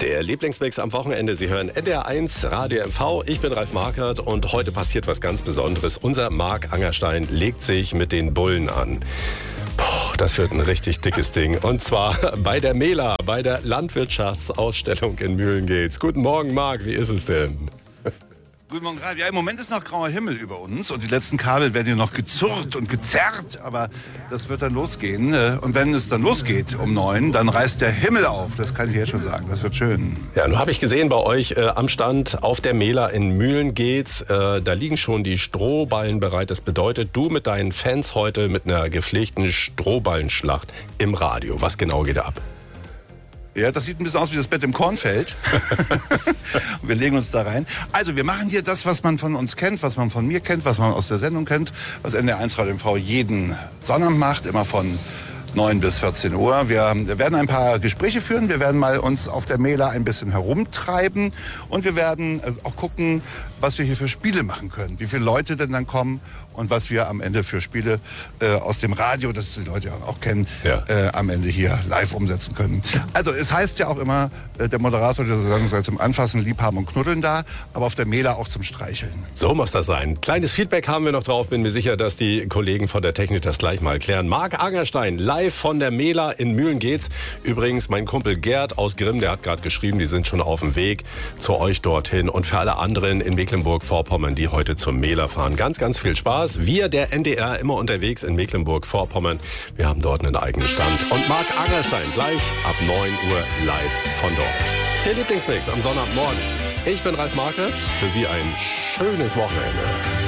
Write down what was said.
Der Lieblingsmix am Wochenende. Sie hören NDR1 Radio MV. Ich bin Ralf Markert und heute passiert was ganz Besonderes. Unser Marc Angerstein legt sich mit den Bullen an. Das wird ein richtig dickes Ding. Und zwar bei der MELA, bei der Landwirtschaftsausstellung in Mühlengeetz. Guten Morgen, Marc. Wie ist es denn? Guten Morgen, Ralf. Ja, im Moment ist noch grauer Himmel über uns und die letzten Kabel werden hier noch gezurrt und gezerrt, aber das wird dann losgehen. Und wenn es dann losgeht um 9, dann reißt der Himmel auf. Das kann ich jetzt schon sagen. Das wird schön. Ja, nun habe ich gesehen bei euch am Stand auf der MELA in Mühlengeetz, da liegen schon die Strohballen bereit. Das bedeutet, du mit deinen Fans heute mit einer gepflegten Strohballenschlacht im Radio. Was genau geht da ab? Ja, das sieht ein bisschen aus wie das Bett im Kornfeld. Und wir legen uns da rein. Also wir machen hier das, was man von uns kennt, was man von mir kennt, was man aus der Sendung kennt, was NDR1 Radio MV jeden Sonntag macht, immer von 9 bis 14 Uhr. Wir werden ein paar Gespräche führen, wir werden mal uns auf der MELA ein bisschen herumtreiben und wir werden auch gucken, was wir hier für Spiele machen können, wie viele Leute denn dann kommen und was wir am Ende für Spiele aus dem Radio, das die Leute auch kennen, am Ende hier live umsetzen können. Also es heißt ja auch immer, der Moderator dieser Sendung sei zum Anfassen, Liebhaben und Knuddeln da, aber auf der MELA auch zum Streicheln. So muss das sein. Kleines Feedback haben wir noch drauf. Bin mir sicher, dass die Kollegen von der Technik das gleich mal klären. Marc Angerstein, live von der MELA in Mühlengeetz. Übrigens, mein Kumpel Gerd aus Grimm, der hat gerade geschrieben, die sind schon auf dem Weg zu euch dorthin. Und für alle anderen in Mecklenburg-Vorpommern, die heute zur MELA fahren, ganz, ganz viel Spaß. Wir, der NDR, immer unterwegs in Mecklenburg-Vorpommern. Wir haben dort einen eigenen Stand. Und Marc Angerstein gleich ab 9 Uhr live von dort. Der Lieblingsmix am Sonntagmorgen. Ich bin Ralf Markert. Für Sie ein schönes Wochenende.